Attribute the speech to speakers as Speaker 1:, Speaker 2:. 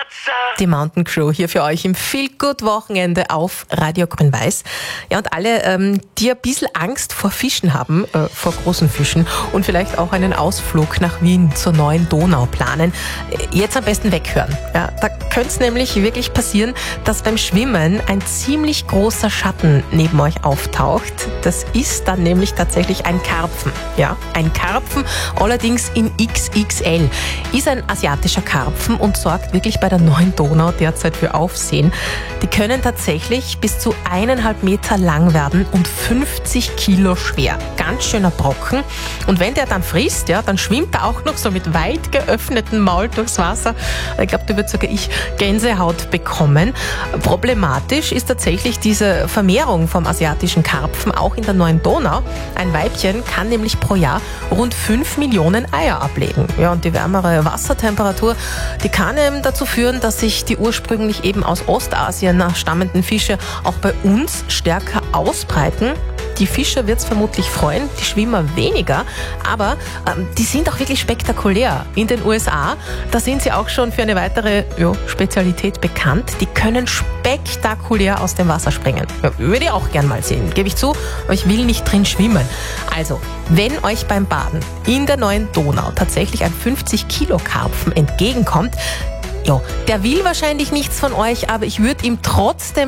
Speaker 1: Die Mountain Crew hier für euch im Feel-Good-Wochenende auf Radio Grün-Weiß. Ja, und alle, die ein bisschen Angst vor Fischen haben, vor großen Fischen und vielleicht auch einen Ausflug nach Wien zur neuen Donau planen, jetzt am besten weghören. Ja, da könnte es nämlich wirklich passieren, dass beim Schwimmen ein ziemlich großer Schatten neben euch auftaucht. Das ist dann nämlich tatsächlich ein Karpfen. Ja, ein Karpfen, allerdings in XXL. Ist ein asiatischer Karpfen und sorgt wirklich bei der neuen Donau derzeit für Aufsehen. Die können tatsächlich bis zu 1,5 Meter lang werden und 50 Kilo schwer. Ganz schöner Brocken. Und wenn der dann frisst, ja, dann schwimmt er auch noch so mit weit geöffnetem Maul durchs Wasser. Ich glaube, da wird sogar ich Gänsehaut bekommen. Problematisch ist tatsächlich diese Vermehrung vom asiatischen Karpfen auch in der neuen Donau. Ein Weibchen kann nämlich pro Jahr rund 5 Millionen Eier ablegen. Ja, und die wärmere Wassertemperatur, die kann eben dazu führen, dass sich die ursprünglich eben aus Ostasien stammenden Fische auch bei uns stärker ausbreiten. Die Fischer wird es vermutlich freuen, die Schwimmer weniger, aber die sind auch wirklich spektakulär. In den USA, da sind sie auch schon für eine weitere Spezialität bekannt. Die können spektakulär aus dem Wasser springen. Ja, würde ich auch gern mal sehen, gebe ich zu, aber ich will nicht drin schwimmen. Also, wenn euch beim Baden in der neuen Donau tatsächlich ein 50-Kilo-Karpfen entgegenkommt, der will wahrscheinlich nichts von euch, aber ich würde ihm trotzdem